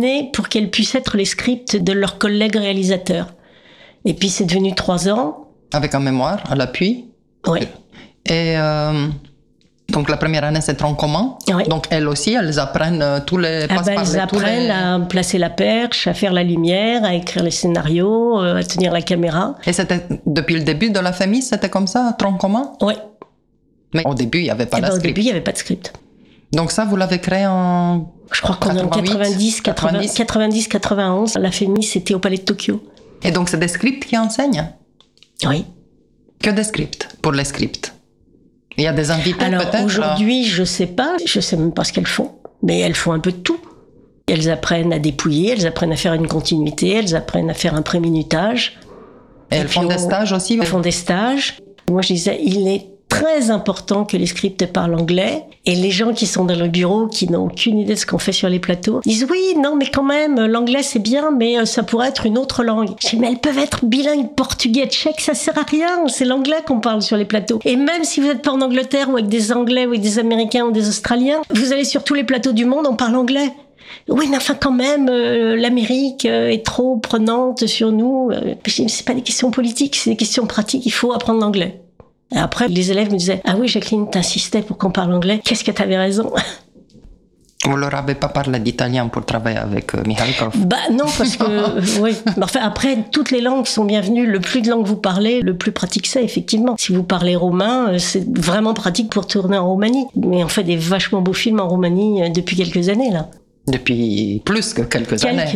nées pour qu'elles puissent être les scripts de leurs collègues réalisateurs. Et puis c'est devenu 3 ans. Avec un mémoire à l'appui. Oui. Et donc la première année, c'est tronc commun. Oui. Donc elles aussi, elles apprennent tous les Elles apprennent à placer la perche, à faire la lumière, à écrire les scénarios, à tenir la caméra. Et c'était depuis le début de la famille, c'était comme ça, tronc commun? Oui. Mais au début, il n'y avait pas de script. Au début, il n'y avait pas de script. Donc ça, vous l'avez créé en... Je crois qu'on est en 90-91. La famille, c'était au Palais de Tokyo. Et donc c'est des scripts qui enseignent? Oui. Que des scripts, pour les scripts? Il y a des invités alors, peut-être? Aujourd'hui, je sais même pas ce qu'elles font, mais elles font un peu de tout. Elles apprennent à dépouiller, elles apprennent à faire une continuité, elles apprennent à faire un pré-minutage. Et elles font des stages aussi? Elles font des stages. Moi, je disais, il est très important que les scripts parlent anglais. Et les gens qui sont dans le bureau, qui n'ont aucune idée de ce qu'on fait sur les plateaux, disent oui, non, mais quand même, l'anglais c'est bien, mais ça pourrait être une autre langue. Je dis, mais elles peuvent être bilingues portugais, tchèque, ça sert à rien. C'est l'anglais qu'on parle sur les plateaux. Et même si vous n'êtes pas en Angleterre ou avec des Anglais ou avec des Américains ou des Australiens, vous allez sur tous les plateaux du monde, on parle anglais. Oui, mais enfin quand même, l'Amérique est trop prenante sur nous. Je dis, c'est pas des questions politiques, c'est des questions pratiques, il faut apprendre l'anglais. Et après, les élèves me disaient « Ah oui, Jacqueline, t'insistais pour qu'on parle anglais. Qu'est-ce que t'avais raison ?» Vous leur avez pas parlé d'italien pour travailler avec Mikhalkov? Bah non, parce que... oui. Enfin, après, toutes les langues sont bienvenues. Le plus de langues vous parlez, le plus pratique c'est, effectivement. Si vous parlez roumain, c'est vraiment pratique pour tourner en Roumanie. Mais on fait des vachement beaux films en Roumanie depuis quelques années, là. Depuis plus que quelques années.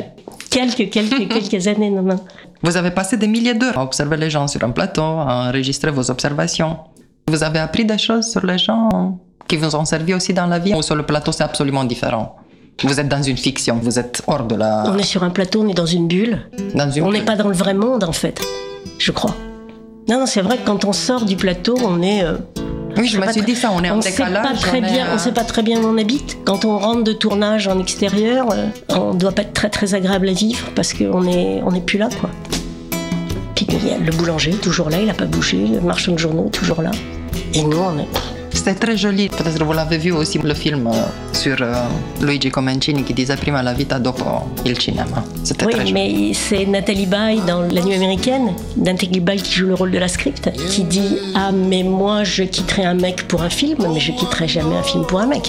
Quelques années, non. Vous avez passé des milliers d'heures à observer les gens sur un plateau, à enregistrer vos observations. Vous avez appris des choses sur les gens qui vous ont servi aussi dans la vie, ou sur le plateau c'est absolument différent? Vous êtes dans une fiction, vous êtes hors de la... On est sur un plateau, on est dans une bulle. On n'est pas dans le vrai monde, en fait, je crois. Non, c'est vrai que quand on sort du plateau, on est... Oui, je me suis dit ça, on est en décalage. On ne sait pas très bien où on habite. Quand on rentre de tournage en extérieur, on ne doit pas être très très agréable à vivre parce qu'on n'est plus là, quoi. Puis il y a le boulanger, toujours là, il n'a pas bougé. Le marchand de journaux, toujours là. Et nous, on est... C'était très joli. Peut-être vous l'avez vu aussi, le film sur Luigi Comencini qui disait prima la vita dopo il cinema. C'était très joli. Oui, mais c'est Nathalie Baye dans La Nuit américaine, Nathalie Baye qui joue le rôle de la script, qui dit « Ah, mais moi, je quitterai un mec pour un film, mais je quitterai jamais un film pour un mec. »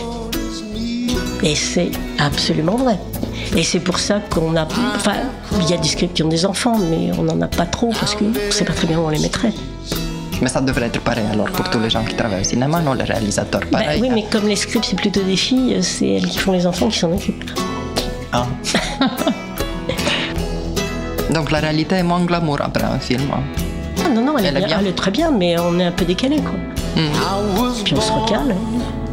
Et c'est absolument vrai. Et c'est pour ça qu'on a... Enfin, il y a des scripts qui ont des enfants, mais on n'en a pas trop parce qu'on ne sait pas très bien où on les mettrait. Mais ça devrait être pareil alors pour tous les gens qui travaillent au cinéma, non, les réalisateurs, pareil. Oui, mais comme les scripts, c'est plutôt des filles, c'est elles qui font les enfants qui s'en occupent. Ah. Donc la réalité est moins glamour après un film. Ah, non, elle est bien. Elle est très bien, mais on est un peu décalé, quoi. Puis on se recale.